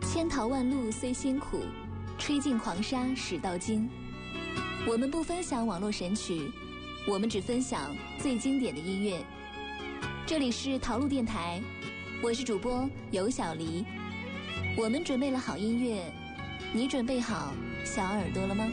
千淘万漉虽辛苦，吹尽黄沙始到金。我们不分享网络神曲，我们只分享最经典的音乐。这里是陶路电台，我是主播尤小黎。我们准备了好音乐，你准备好小耳朵了吗？